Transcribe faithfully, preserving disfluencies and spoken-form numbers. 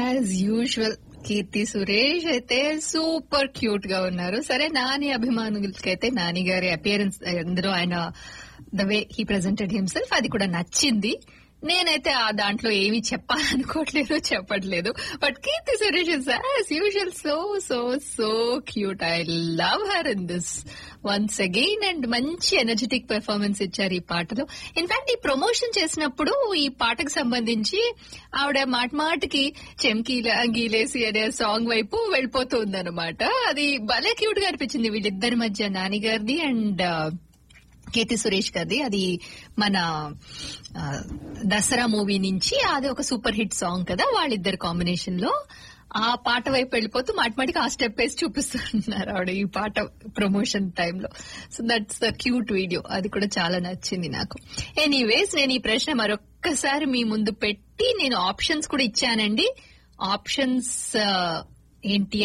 As usual Keerthy Suresh అయితే super cute గా ఉన్నారు. సరే, నాని అభిమానులకైతే నాని గారి అపియరెన్స్ అందులో ఆయన the way he presented himself అది కూడా నచ్చింది. నేనైతే ఆ దాంట్లో ఏమీ చెప్పాలనుకోవట్లేదు, చెప్పట్లేదు. But Keerthy Suresh is as usual so so so cute. I love her in this once again. And మంచి ఎనర్జెటిక్ పెర్ఫార్మెన్స్ ఇచ్చారు ఈ పాటలో. ఇన్ఫాక్ట్ ఈ ప్రమోషన్ చేసినప్పుడు ఈ పాటకు సంబంధించి ఆవిడ మాట మాటకి చెంకీల గీలేసి అనే సాంగ్ వైపు వెళ్ళిపోతుంది అనమాట. అది భలే క్యూట్ గా అనిపించింది వీళ్ళిద్దరి మధ్య, నాని గారిది అండ్ కీర్తి సురేష్ గారిది. అది మన దసరా మూవీ నుంచి అది ఒక సూపర్ హిట్ సాంగ్ కదా వాళ్ళిద్దరు కాంబినేషన్ లో. ఆ పాట వైపు వెళ్ళిపోతూ మాటిమాటికి ఆ స్టెప్ వేసి చూపిస్తున్నారు ఆవిడ ఈ పాట ప్రమోషన్ టైంలో. So that's the cute video, అది కూడా చాలా నచ్చింది నాకు. ఎనీవేస్, నేను ఈ ప్రశ్న మరొక్కసారి మీ ముందు పెట్టి నేను ఆప్షన్స్ కూడా ఇచ్చానండి. ఆప్షన్స్ ఏంటి